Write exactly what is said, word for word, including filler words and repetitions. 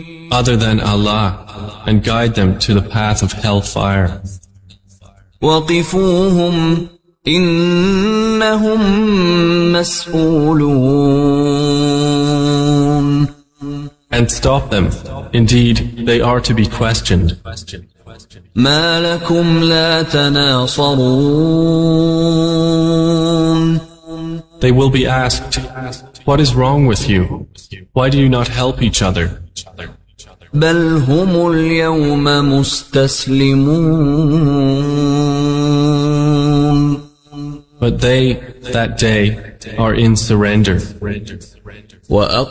other than Allah, and guide them to the path of hellfire. وَقِفُوهُمْ إِنَّهُمْ مَسْئُولُونَ. And stop them. Indeed, they are to be questioned. مَا لَكُمْ لَا تَنَاصَرُونَ. They will be asked, what is wrong with you? Why do you not help each other? بَلْ هُمُ الْيَوْمَ مُسْتَسْلِمُونَ. But they, that day, are in surrender. وَأَقِمُوا